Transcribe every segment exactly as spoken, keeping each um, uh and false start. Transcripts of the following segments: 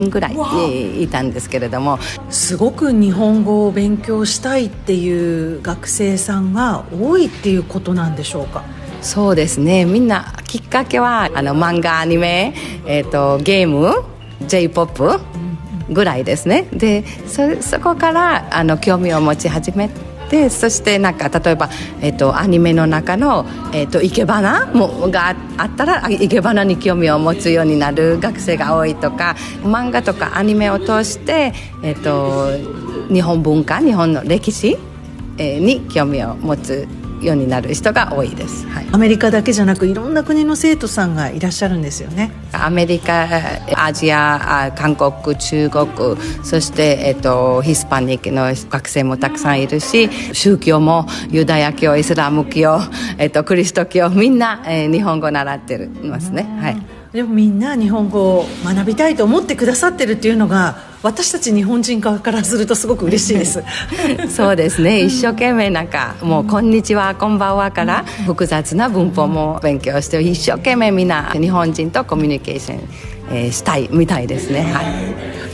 ぐらいいたんですけれども、 すごく日本語を勉強したいっていう学生さんが多いっていうことなんでしょうか？ そうですね、みんなきっかけはあの漫画、アニメ、えーと、ゲーム、 J-ポップ ぐらいですね。で そ, そこからあの興味を持ち始めて、そしてなんか例えば、えーと、アニメの中の、えーと、生け花もがあったら生け花に興味を持つようになる学生が多いとか、漫画とかアニメを通して、えーと、日本文化、日本の歴史、えー、に興味を持つようになる人が多いです、はい、 アメリカだけじゃなくいろんな国の生徒さんがいらっしゃるんですよね。 アメリカ、アジア、韓国、中国、そして、えっと、ヒスパニックの学生もたくさんいるし、宗教もユダヤ教、イスラム教、えっと、キリスト教、みんな、えー、日本語を習ってますね、はい。 でもみんな日本語を学びたいと思ってくださってるっていうのが、私たち日本人側からするとすごく嬉しいですそうですね、一生懸命なんかもうこんにちはこんばんはから複雑な文法も勉強して、一生懸命みんな日本人とコミュニケーション、えー、したいみたいですね、はい。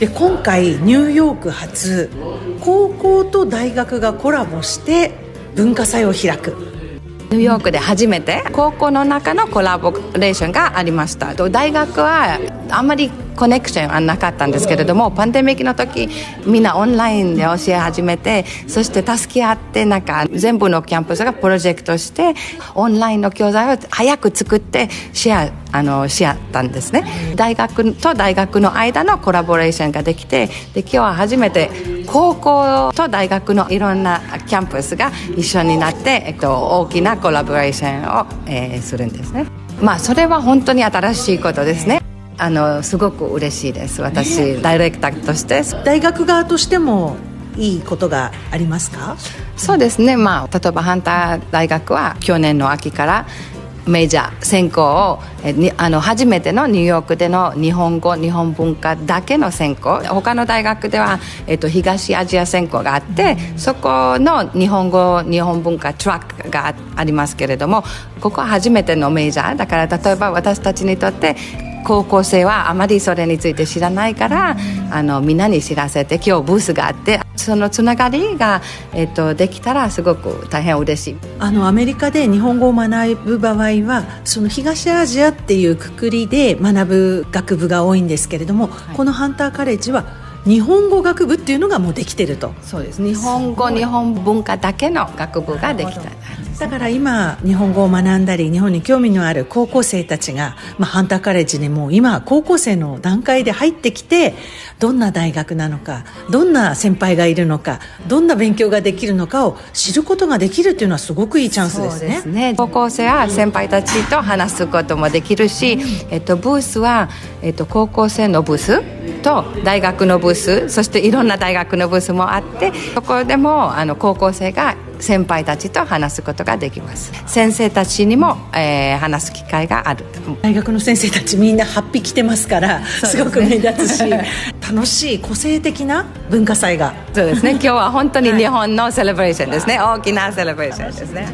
で今回ニューヨーク発高校と大学がコラボして文化祭を開く。 ニューヨークで初めて高校の中のコラボレーションがありました。大学はあんまりコネクションはなかったんですけれども、パンデミックの時みんなオンラインで教え始めて、そして助け合ってなんか全部のキャンパスがプロジェクトしてオンラインの教材を早く作ってシェアあのし合ったんですね。大学と大学の間のコラボレーションができて、で今日は初めて高校と大学のいろんなキャンパスが一緒になって、えっと、大きなコラボレーションを、えー、するんですね。まあそれは本当に新しいことですね。あのすごく嬉しいです。私、えー、ダイレクターとして大学側としてもいいことがありますか？ そうですね、まあ、例えばハンター大学は去年の秋からメジャー専攻をえにあの初めてのニューヨークでの日本語日本文化だけの専攻、他の大学では、えっと、東アジア専攻があって、うん、そこの日本語日本文化トラックが あ, ありますけれども、ここは初めてのメジャーだから、例えば私たちにとって高校生はあまりそれについて知らないから、うん、あのみんなに知らせて、今日ブースがあってそのつながりが、えっと、できたらすごく大変嬉しい。 あのアメリカで日本語を学ぶ場合はその東アジアっていうくくりで学ぶ学部が多いんですけれども、はい、このハンターカレッジは日本語学部っていうのがもうできてると。 そうです、日本語日本文化だけの学部ができた。 だから今日本語を学んだり日本に興味のある高校生たちが、まあ、ハンターカレッジにもう今高校生の段階で入ってきて、どんな大学なのか、どんな先輩がいるのか、どんな勉強ができるのかを知ることができるっていうのはすごくいいチャンスですね。 そうですね、高校生は先輩たちと話すこともできるし、えっと、ブースは、えっと、高校生のブースと大学のブース、そしていろんな大学のブースもあって、そこでもあの高校生が先輩たちと話すことができます。先生たちにも、えー、話す機会がある。 大学の先生たちみんなハッピー着てますから、すごく目立つし楽しい個性的な文化祭が。 そうですね、今日は本当に日本のセレブレーションですね、はい、大きなセレブレーションですね。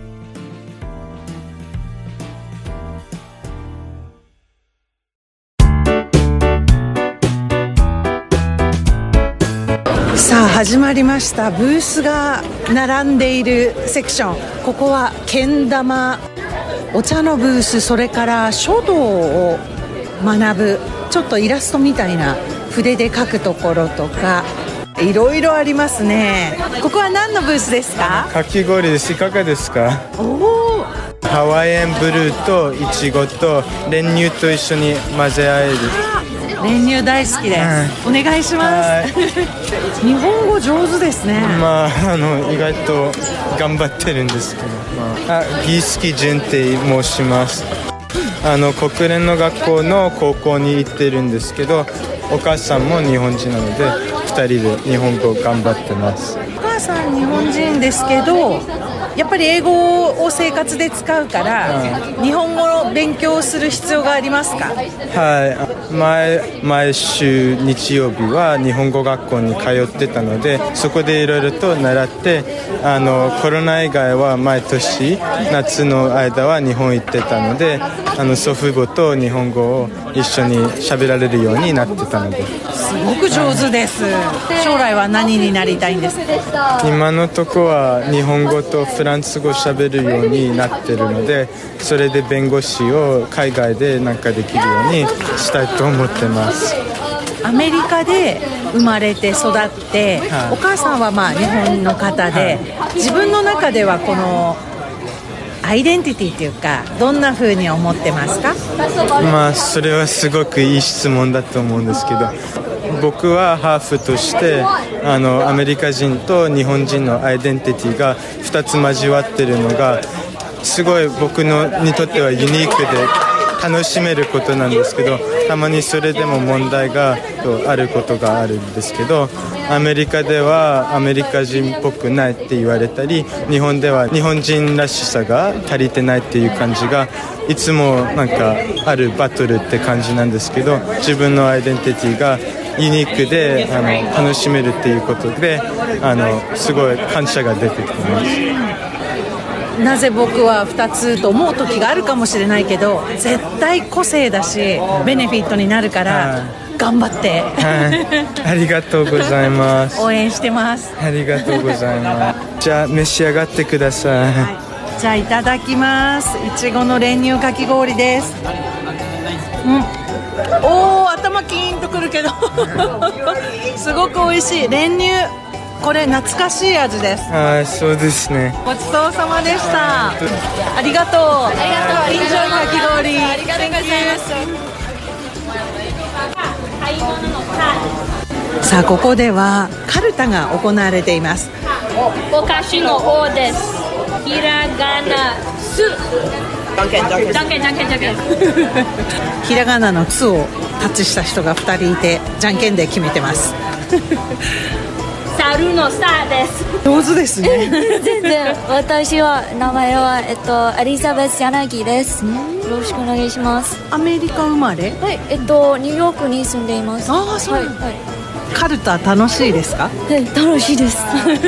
さあ始まりました。ブースが並んでいるセクション、ここはけん玉、お茶のブース、それから書道を学ぶちょっとイラストみたいな筆で描くところとかいろいろありますね。ここは何のブースですか？ かき氷です。いかがですか？ おお、 ハワイアンブルーとイチゴと練乳と一緒に混ぜ合える。 練乳大好きです、うん、お願いします。日本語上手ですね。 まあ、あの意外と頑張ってるんですけど、まあ、あギースキジュンって申します。あの国連の学校の高校に行ってるんですけど、お母さんも日本人なのでふたりで日本語頑張ってます。 お母さん日本人ですけどやっぱり英語を生活で使うから、うん、日本語の勉強をする必要がありますか？ はい、毎, 毎週日曜日は日本語学校に通ってたので、そこでいろいろと習って、あのコロナ以外は毎年夏の間は日本行ってたので、 あの祖父母と日本語を一緒に喋られるようになってたので、 すごく上手です。将来は何になりたいんですか？ 今のとこは日本語とフランス語喋るようになってるので、それで弁護士を海外でなんかできるようにしたいと思ってます。 アメリカで生まれて育って、はい、お母さんはまあ日本の方で、はい、自分の中ではこのアイデンティティというかどんな風に思ってますか？ まあそれはすごくいい質問だと思うんですけど、僕はハーフとしてあのアメリカ人と日本人のアイデンティティがふたつ交わってるのがすごい僕のにとってはユニークで楽しめることなんですけど、たまにそれでも問題があることがあるんですけど、アメリカではアメリカ人っぽくないって言われたり、日本では日本人らしさが足りてないっていう感じがいつもなんかあるバトルって感じなんですけど、自分のアイデンティティがユニークであの楽しめるっていうことであのすごい感謝が出てきます。 なぜ僕はふたつと思う時があるかもしれないけど、絶対個性だしベネフィットになるから頑張って、 はい、ありがとうございます。 応援してます。 ありがとうございます。じゃあ召し上がってください。はい、 じゃあいただきます。いちごの練乳かき氷です。うん、おー、頭キーンとくるけどすごく美味しい練乳。これ懐かしい味です。 はい、そうですね。 ごちそうさまでした。ありがとう。ありがとう。インジョイかき氷。ありがとうございます。さあここではカルタが行われています。 お菓子の方です。ひらがなす。じゃんけんじゃんけんじゃんけんじゃんけんじゃんけん。 ひらがなのつをタッチした人がふたりいて、じゃんけんで決めてます猿のさです。 上手ですね全然。私は名前は、えっと、エリザベス柳です。よろしくお願いします。 アメリカ生まれ？ はい、えっとニューヨークに住んでいます。 ああ、そう、はいはい、カルタ楽しいですか？ はい、楽しいです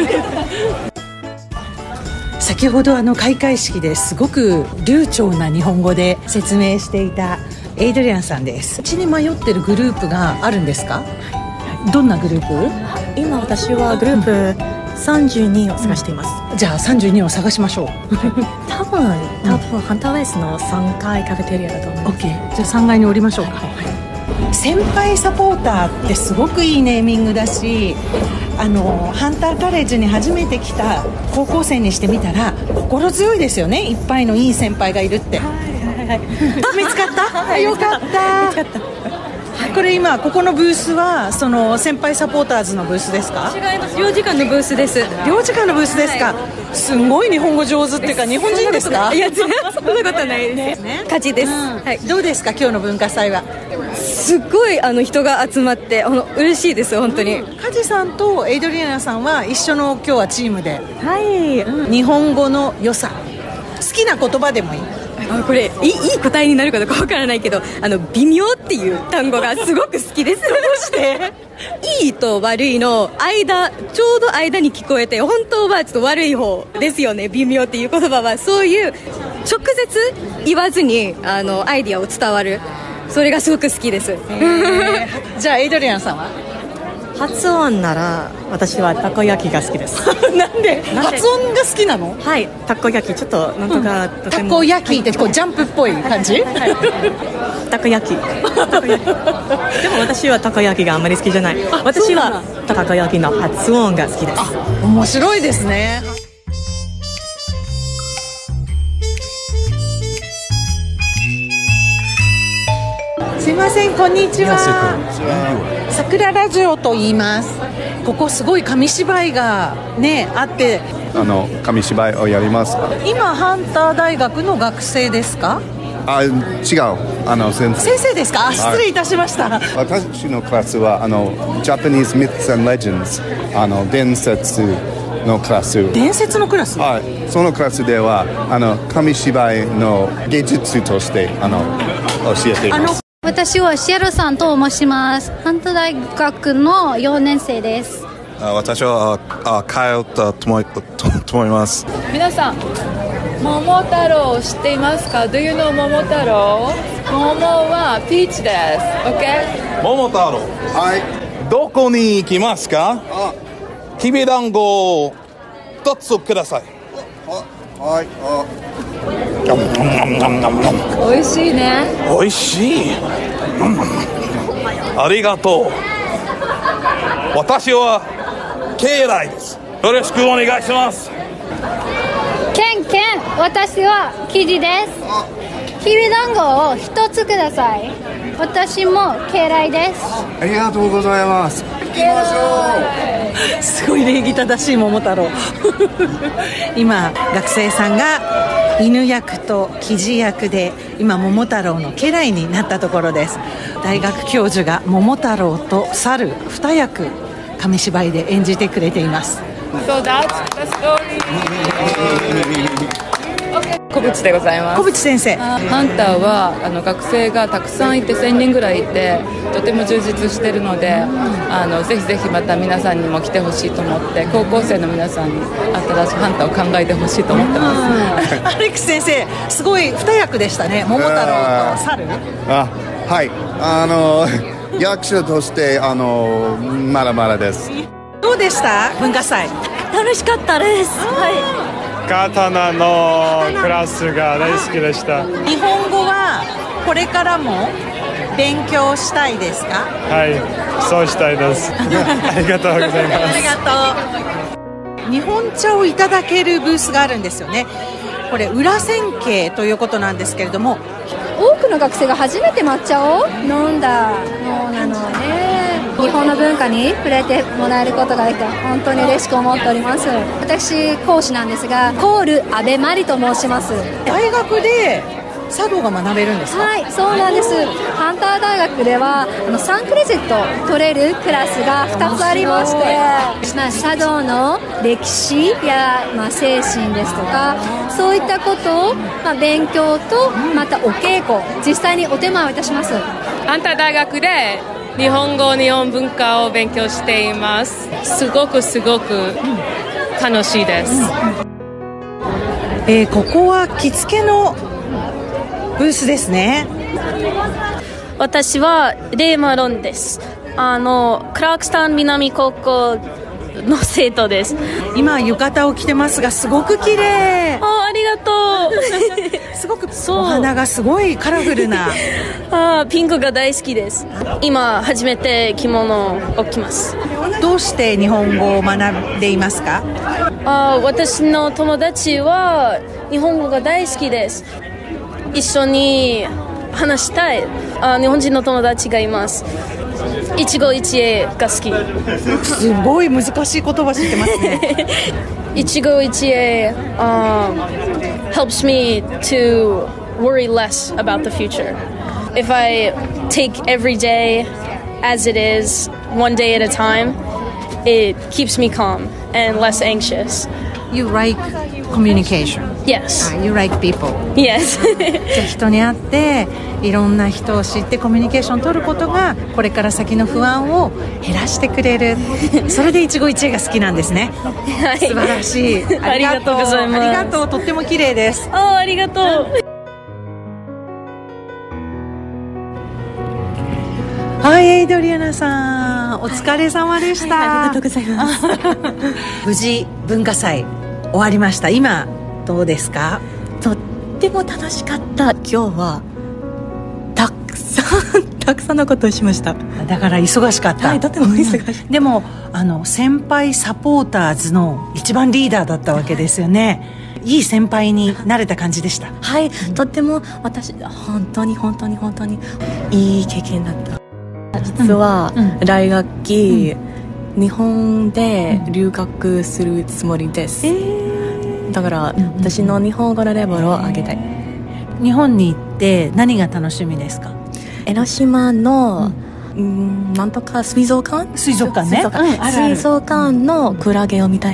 先ほどあの開会式ですごく流暢な日本語で説明していたエイドリアンさんです。うちに迷ってるグループがあるんですか？どんなグループ？ 今私はグループさんじゅうにを探しています、 うん、じゃあさんじゅうにを探しましょう多分多分ハンターウェイスのさんがいカフェテリアだと思います。 OK、 じゃあさんがいに降りましょうか、はいはい、先輩サポーターってすごくいいネーミングだし、あのハンターカレッジに初めて来た高校生にしてみたら心強いですよね。いっぱいのいい先輩がいるって。はいはいはい見つかった、よかった見つかった。これ今ここのブースはその先輩サポーターズのブースですか？ 違います、領事館のブースです。 領事館のブースですか、はい、すごい日本語上手っていうか日本人ですか？ いや全然そんなことないですね。勝ちです、うん、 はい、どうですか今日の文化祭は？ すっごいあの人が集まってあの嬉しいです本当に、 うん、カジさんとエイドリアナさんは一緒の今日はチームで、 はい、 うん、日本語の良さ好きな言葉でもいい？ あこれいい、いい答えになるかどうかわからないけど、あの微妙っていう単語がすごく好きですどうしていいと悪いの間、ちょうど間に聞こえて本当はちょっと悪い方ですよね。微妙っていう言葉はそういう直接言わずにあのアイディアを伝わる、それがすごく好きです。 じゃあエイドリアンさんは？ 発音なら私はたこ焼きが好きですなんで発音が好きなの？ はい、たこ焼きちょっとなんとか、うん、 たこ焼きってこうジャンプっぽい感じ？はいはいはい、たこ焼きたこ焼きでも私はたこ焼きがあんまり好きじゃない。私はたこ焼きの発音が好きです。あ、 面白いですね。すいません、こんにちは。桜ラジオと言います。ここすごい紙芝居がねあって、 あの紙芝居をやりますか？ 今ハンター大学の学生ですか？ あ、違う、あの先生。 先生ですか？失礼いたしました。 私のクラスはあの Japanese Myths and Legends、 あの伝説のクラス。 伝説のクラス？ はい、そのクラスではあの紙芝居の芸術としてあの教えています。 私はシェルさんと申します。ハンター大学のよねん生です。 あ、私はあカエルとともと思います。 皆さん桃太郎を知っていますか？ Do you know 桃太郎？桃はピーチです。 OK？ 桃太郎、はい、どこに行きますか？あ、きびだんごを一つください。 はい、あ、 おいしいね。 おいしい、ありがとう。私はケイライです。よろしくお願いします。 ケンケン、私はキジです。きびだんごを一つください。私もケイライです。 ありがとうございます。行きましょう。すごい礼儀正しい桃太郎今学生さんが犬役とキジ役で今桃太郎の家来になったところです。大学教授が桃太郎と猿二役紙芝居で演じてくれています。 So that's the story. 小渕でございます。 小渕先生、 ハンターはあの学生がたくさんいてせんにんぐらいいてとても充実しているので、あのぜひぜひまた皆さんにも来てほしいと思って高校生の皆さんに新しいハンターを考えてほしいと思ってます。 アレックス先生すごい二役でしたね。桃太郎と猿。 あ、はい、あの役者としてあのまだまだです。 どうでした文化祭？ 楽しかったです。はい。 刀のクラスが大好きでした。 日本語はこれからも勉強したいですか？ はい、そうしたいですありがとうございます。 ありがとう。日本茶をいただけるブースがあるんですよね。これ裏千家ということなんですけれども、 多くの学生が初めて抹茶を飲んだのなのね。日本の文化に触れてもらえることができて本当に嬉しく思っております。私講師なんですが、コール安倍真理と申します。 大学で茶道が学べるんですか？ はい、そうなんです。ハンター大学ではあのさんクレジット取れるクラスがふたつありまして、まあ、茶道の歴史や、まあ、精神ですとかそういったことを、まあ、勉強とまたお稽古実際にお手間をいたします。 ハンター大学で日本語日本文化を勉強しています。すごくすごく楽しいです、うんえー、ここは着付けのブースですね。 私はレイマロンです。あのクラークスタン南高校の生徒です。 今浴衣を着てますがすごく綺麗。 あ、ありがとうすごくお花がすごいカラフルなあ、ピンクが大好きです。今初めて着物を着ます。 どうして日本語を学んでいますか？ あ、私の友達は日本語が大好きです。一緒に話したいあ日本人の友達がいます。一期一会が好き。 すごい難しい言葉知ってますね一期一会、um, helps me to worry less about the future. If I take every day as it is, one day at a time, it keeps me calm and less anxious. You like communication? Yes. You like people? Yes. じゃあ人に会っていろんな人を知ってコミュニケーションを取ることがこれから先の不安を減らしてくれるそれで一期一会が好きなんですね、はい、素晴らしい。 ありがとうございます。 ありがとう。とっても綺麗です。 あ、ありがとう。 はい、エイドリアナさんお疲れ様でした、 はい、ありがとうございます無事文化祭終わりました。今どうですか？ とっても楽しかった。今日はたくさんたくさんのことをしました。 だから忙しかった。 はい、とても忙しい、 うん、でもあの先輩サポーターズの一番リーダーだったわけですよね。いい先輩になれた感じでした。 はい、とっても私本当に本当に本当にいい経験だった。実は来学期、うん、日本で留学するつもりです、えー、だから、うん、私の日本語のレベルを上げたい。 日本に行って何が楽しみですか？ 江ノ島の、うん、なんとか水族館水族館ね、 水族館、うん、あるある水族館のクラゲを見たい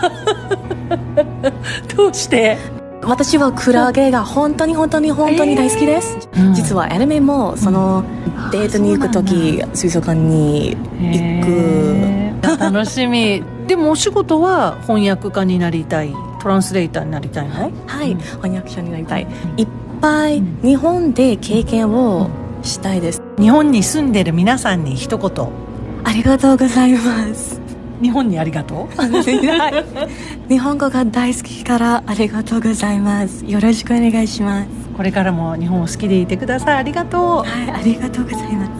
どうして？ 私はクラゲが本当に本当に本当に大好きです、えーうん、実はアニメもその、うん、デートに行くとき水族館に行く、 楽しみでもお仕事は翻訳家になりたいトランスレーターになりたいの？ はい、うん、翻訳者になりたい。いっぱい日本で経験をしたいです。 日本に住んでる皆さんに一言。 ありがとうございます。 日本にありがとう日本語が大好きからありがとうございます。よろしくお願いします。 これからも日本を好きでいてください。ありがとう。 はい、ありがとうございます。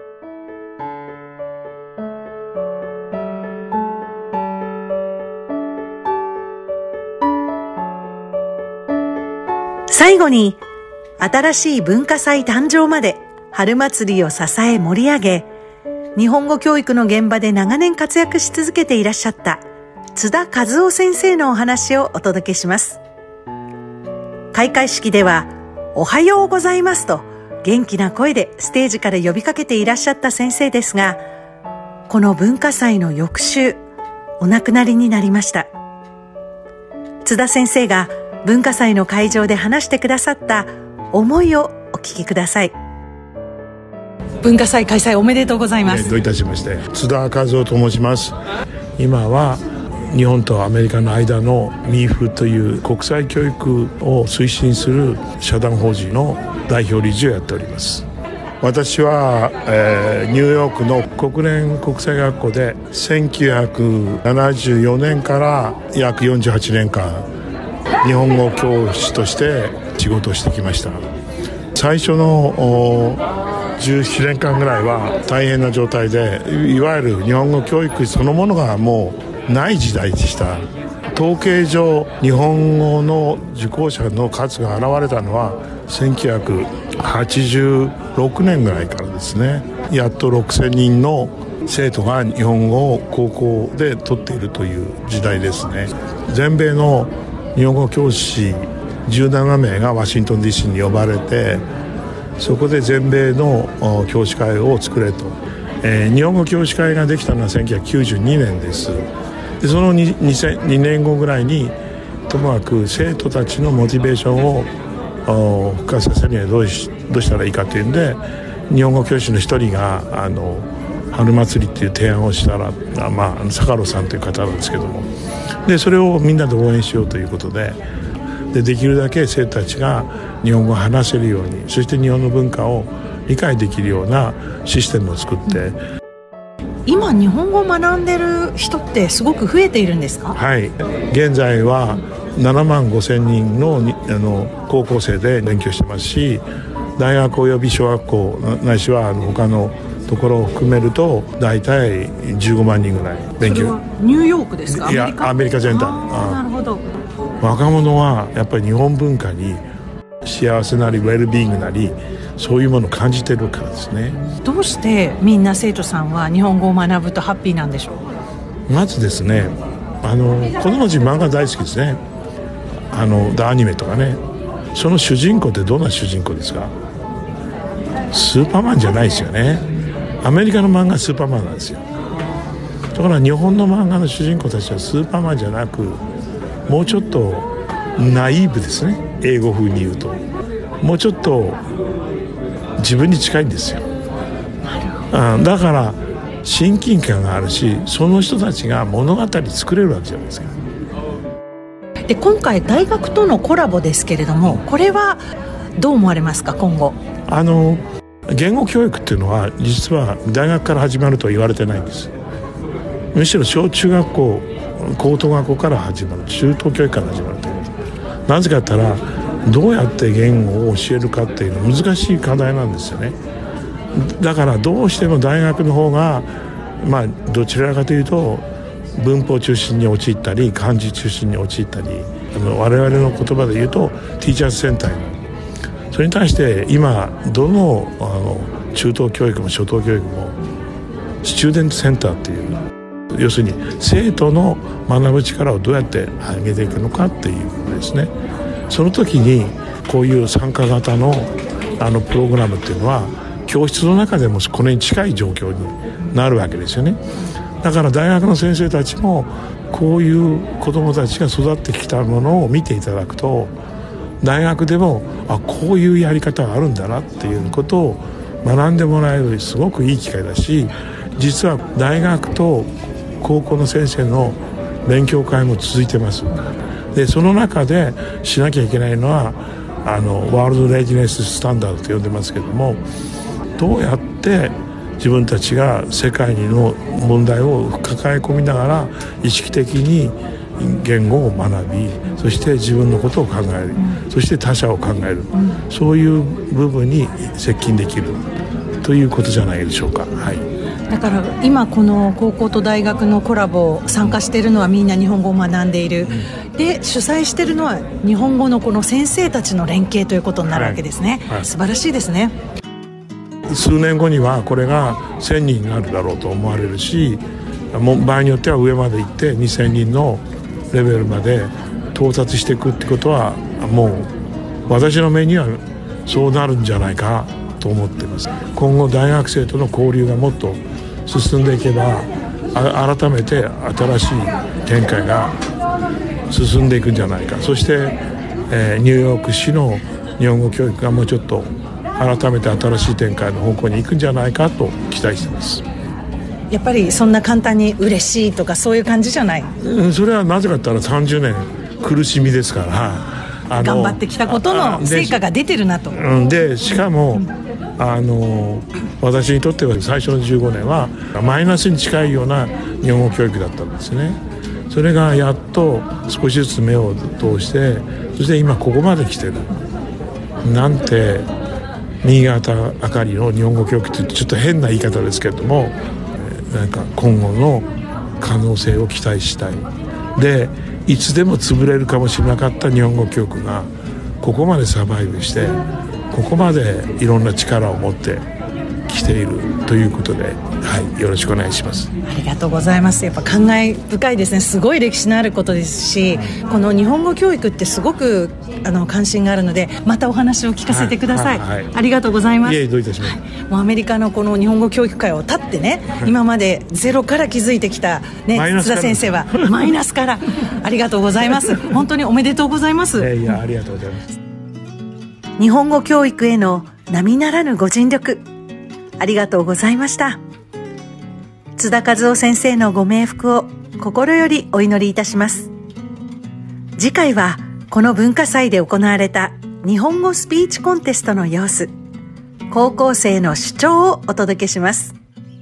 最後に、新しい文化祭誕生まで春祭りを支え盛り上げ、日本語教育の現場で長年活躍し続けていらっしゃった津田和夫先生のお話をお届けします。開会式ではおはようございますと元気な声でステージから呼びかけていらっしゃった先生ですが、この文化祭の翌週お亡くなりになりました。津田先生が文化祭の会場で話してくださった思いをお聞きください。文化祭開催おめでとうございます。 どういたしまして。津田和夫と申します。今は日本とアメリカの間の ミーフ という国際教育を推進する社団法人の代表理事をやっております。私は、えー、ニューヨークの国連国際学校でせんきゅうひゃくななじゅうよねんから約よんじゅうはちねんかん日本語教師として仕事をしてきました。最初のじゅうななねんかんぐらいは大変な状態で、いわゆる日本語教育そのものがもうない時代でした。統計上日本語の受講者の数が現れたのはせんきゅうひゃくはちじゅうろくねんぐらいからですね。やっとろくせんにんの生徒が日本語を高校で取っているという時代ですね。全米の日本語教師じゅうななめいがワシントン ディーシー に呼ばれて、そこで全米の教師会を作れと、えー、日本語教師会ができたのはせんきゅうひゃくきゅうじゅうにねんです。でその 2, 2年後ぐらいにともかく生徒たちのモチベーションを復活させるにはどうし、どうしたらいいかというんで、日本語教師の一人があの春祭りっていう提案をしたら、まあ、坂野さんという方なんですけども、でそれをみんなで応援しようということで、でできるだけ生徒たちが日本語を話せるように、そして日本の文化を理解できるようなシステムを作って、 今日本語を学んでる人ってすごく増えているんですか？ はい、現在はななまんごせんにん の, あの高校生で勉強してますし、大学および小学校ないしはあの他のところを含めると大体じゅうごまんにんぐらい勉強。 それはニューヨークですか？ いやアメリカ全体。 ああ、なるほど。 若者はやっぱり日本文化に幸せなりウェルビーイングなりそういうものを感じてるからですね。 どうしてみんな生徒さんは日本語を学ぶとハッピーなんでしょう？ まずですね、あの子供たち漫画大好きですね。あのアニメとかね。その主人公ってどんな主人公ですか？スーパーマンじゃないですよね。アメリカの漫画はスーパーマンなんですよ。だから日本の漫画の主人公たちはスーパーマンじゃなく、もうちょっとナイーブですね。英語風に言うともうちょっと自分に近いんですよ。あだから親近感があるし、その人たちが物語作れるわけじゃないですか。 で今回大学とのコラボですけれども、これはどう思われますか？今後あの言語教育っていうのは実は大学から始まるとは言われてないんです。むしろ小中学校高等学校から始まる、中等教育から始まるということ。なぜかと言ったらどうやって言語を教えるかっていうのは難しい課題なんですよね。だからどうしても大学の方がまあどちらかというと文法中心に陥ったり漢字中心に陥ったり、あの我々の言葉で言うとティーチャーズセンターになる。それに対して今どの、あの中等教育も初等教育もスチューデントセンターっていう、要するに生徒の学ぶ力をどうやって上げていくのかっていうことですね。その時にこういう参加型のあのプログラムっていうのは教室の中でもこれに近い状況になるわけですよね。だから大学の先生たちもこういう子どもたちが育ってきたものを見ていただくと、大学でもあこういうやり方があるんだなっていうことを学んでもらえるすごくいい機会だし、実は大学と高校の先生の勉強会も続いてます。ででその中でしなきゃいけないのはあのワールドレジネススタンダードと呼んでますけども、どうやって自分たちが世界の問題を抱え込みながら意識的に言語を学び、そして自分のことを考える、うん、そして他者を考える、うん、そういう部分に接近できるということじゃないでしょうか。はい、 だから今この高校と大学のコラボ参加しているのはみんな日本語を学んでいる、うん、で主催しているのは日本語のこの先生たちの連携ということになるわけですね、はいはい、素晴らしいですね。 数年後にはこれがせんにんになるだろうと思われるし、場合によっては上まで行ってにせんにんのレベルまで到達していくってことは、もう私の目にはそうなるんじゃないかと思っています。今後大学生との交流がもっと進んでいけば、改めて新しい展開が進んでいくんじゃないか。そして、えー、ニューヨーク市の日本語教育がもうちょっと改めて新しい展開の方向に行くんじゃないかと期待しています。 やっぱりそんな簡単に嬉しいとかそういう感じじゃない、 うん、それはなぜかって言ったらさんじゅうねん苦しみですから、 あの頑張ってきたことの成果が出てるなと。 で, でしかも、うん、あの私にとっては最初のじゅうごねんはマイナスに近いような日本語教育だったんですね。それがやっと少しずつ目を通して、そして今ここまで来てるなんて、新潟あかりの日本語教育ってちょっと変な言い方ですけれども、なんか今後の可能性を期待したい。でいつでも潰れるかもしれなかった日本語教育がここまでサバイブして、ここまでいろんな力を持ってきているということで、はい、よろしくお願いします。 ありがとうございます。やっぱ感慨深いですね。すごい歴史のあることですし、この日本語教育ってすごくあの関心があるので、またお話を聞かせてください、はいはいはい、ありがとうございます。 いえ、どういたします、 はい、もうアメリカのこの日本語教育界を立ってね、はい、今までゼロから築いてきた、ね、津田先生はマイナスからありがとうございます。本当におめでとうございます。 いやいや、ありがとうございます。 日本語教育への並ならぬご尽力ありがとうございました。津田和夫先生のご冥福を心よりお祈りいたします。次回はこの文化祭で行われた日本語スピーチコンテストの様子、高校生の主張をお届けします。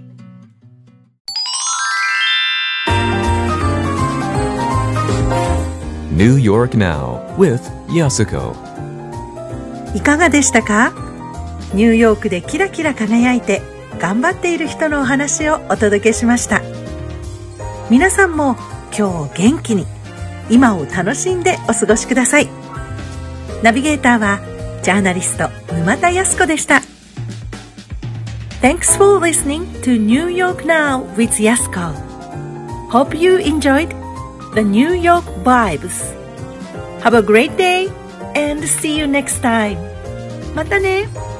New York Now with Yasuko。 いかがでしたか？ニューヨークでキラキラ輝いて頑張っている人のお話をお届けしました。皆さんも今日元気に今を楽しんでお過ごしください。ナビゲーターはジャーナリスト沼田康子でした。 Thanks for listening to New York Now with Yasuko. Hope you enjoyed the New York vibes. Have a great day and see you next time. またね。